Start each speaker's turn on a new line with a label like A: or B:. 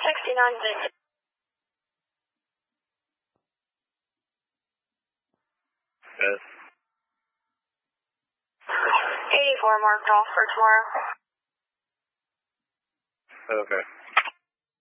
A: 69 bit.
B: Yes.
A: 84 marked off for tomorrow.
B: Okay.